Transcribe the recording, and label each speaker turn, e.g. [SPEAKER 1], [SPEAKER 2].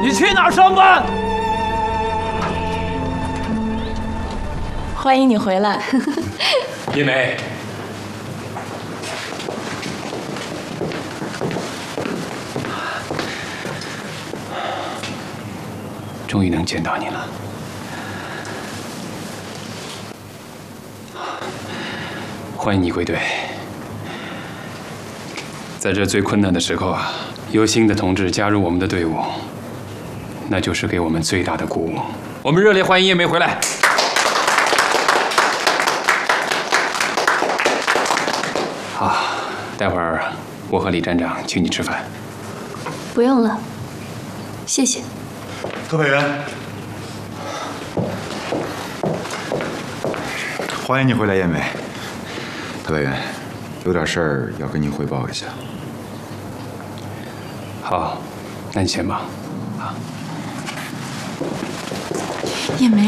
[SPEAKER 1] 你去哪儿上班？
[SPEAKER 2] 欢迎你回来。
[SPEAKER 3] 叶梅，终于能见到你了。欢迎你归队。在这最困难的时候啊，有新的同志加入我们的队伍，那就是给我们最大的鼓舞。我们热烈欢迎叶梅回来。好，待会儿我和李站长请你吃饭。
[SPEAKER 2] 不用了，谢谢。
[SPEAKER 4] 特派员，欢迎你回来，叶梅。特派员，有点事儿要跟您汇报一下。
[SPEAKER 3] 好，那你先忙。啊，
[SPEAKER 2] 叶梅。